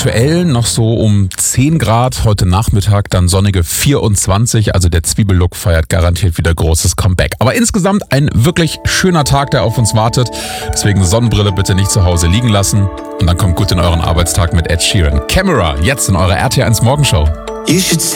aktuell noch so um 10 Grad, heute Nachmittag dann sonnige 24, also der Zwiebellook feiert garantiert wieder großes Comeback. Aber insgesamt ein wirklich schöner Tag, der auf uns wartet. Deswegen Sonnenbrille bitte nicht zu Hause liegen lassen und dann kommt gut in euren Arbeitstag mit Ed Sheeran. Camera, jetzt in eurer RTL1 Morgenshow. You should